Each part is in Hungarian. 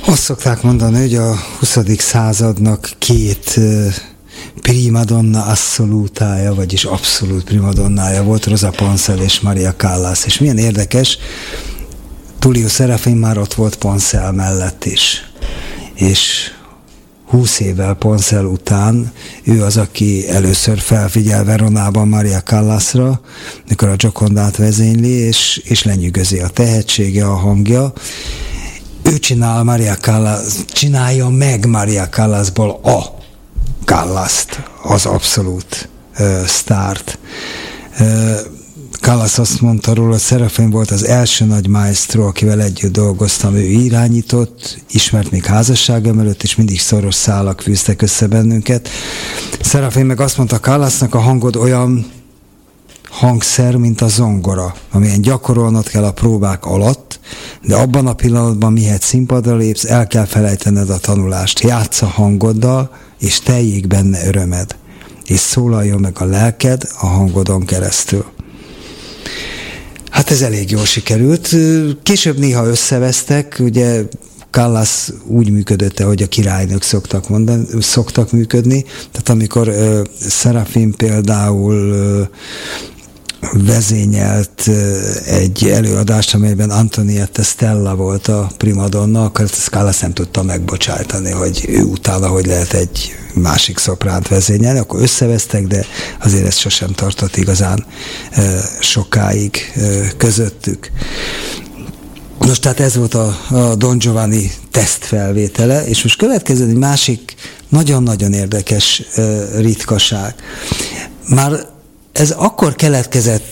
Azt szokták mondani, hogy a 20. századnak két primadonna assolutája, vagyis abszolút primadonnája volt, Rosa Ponszel és Maria Callas. És milyen érdekes, Tullio Serafin már ott volt Ponszel mellett is. És 20 évvel Ponszel után ő az, aki először felfigyel Veronában Maria Callasra, mikor a Giocondát vezényli, és lenyűgözi a tehetsége, a hangja. Ő csinálja meg Maria Callasból a Callast, az abszolút sztárt. Callas azt mondta róla, hogy Serafin volt az első nagy maestro, akivel együtt dolgoztam, ő irányított, ismert még házasságom előtt, és mindig szoros szálak fűztek össze bennünket. Serafin meg azt mondta Callasnak, a hangod olyan hangszer, mint a zongora, amilyen gyakorolnod kell a próbák alatt, de abban a pillanatban, mihet színpadra lépsz, el kell felejtened a tanulást. Játsz a hangoddal, és teljék benne örömed, és szólaljon meg a lelked a hangodon keresztül. Hát ez elég jól sikerült. Később néha összevesztek, ugye Callas úgy működött, ahogy a királynők szoktak működni. Tehát amikor Serafin például vezényelt egy előadást, amelyben Antonietta Stella volt a primadonna, akkor ezt Callas nem tudta megbocsájtani, hogy ő utána hogy lehet egy másik szopránt vezényelni, akkor összevesztek, de azért ez sosem tartott igazán sokáig közöttük. Nos, tehát ez volt a Don Giovanni tesztfelvétele, és most következő egy másik nagyon-nagyon érdekes ritkaság. Már ez akkor keletkezett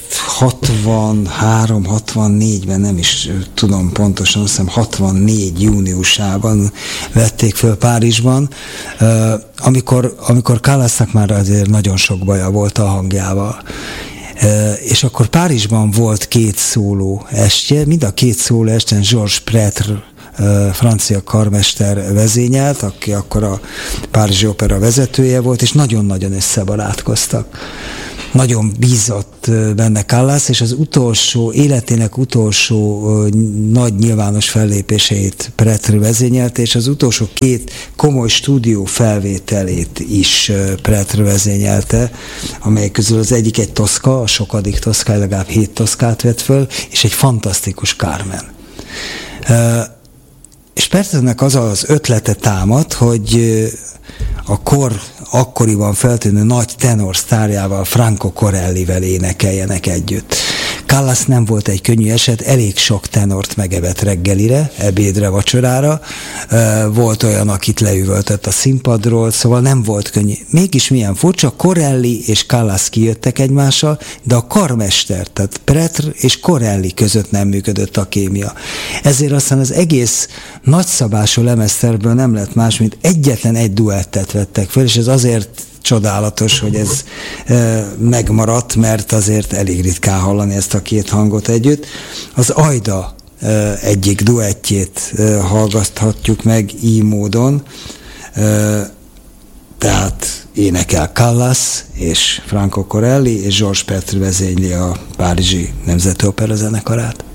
63-64-ben, nem is tudom pontosan, azt hiszem 64 júniusában vették föl Párizsban, amikor Callasnak már azért nagyon sok baja volt a hangjával. És akkor Párizsban volt két szóló estje, mind a két szóló esten Georges Prêtre, francia karmester vezényelt, aki akkor a Párizsi Opera vezetője volt, és nagyon-nagyon összebarátkoztak. Nagyon bízott benne Callas, és az életének utolsó nagy nyilvános fellépéseit Prêtre vezényelte, és az utolsó két komoly stúdió felvételét is Prêtre vezényelte, amely közül az egyik egy Tosca, a sokadik Tosca, legalább 7 Toscát vett föl, és egy fantasztikus Carmen. És Pretrének az az ötlete támad, hogy a akkoriban feltűnő nagy tenor sztárjával, Franco Corellivel énekeljenek együtt. Callas nem volt egy könnyű eset, elég sok tenort megevett reggelire, ebédre, vacsorára. Volt olyan, akit leüvöltött a színpadról, szóval nem volt könnyű. Mégis milyen furcsa, Corelli és Callas kijöttek egymással, de a karmester, tehát Prêtre és Corelli között nem működött a kémia. Ezért aztán az egész nagyszabású lemezterből nem lett más, mint egyetlen egy duettet vettek fel, és ez azért csodálatos, hogy ez megmaradt, mert azért elég ritkán hallani ezt a két hangot együtt. Az Aida egyik duettjét hallgathatjuk meg így módon, tehát énekel Callas és Franco Corelli, és Georges Prêtre vezényli a Párizsi Nemzeti Opera zenekarát.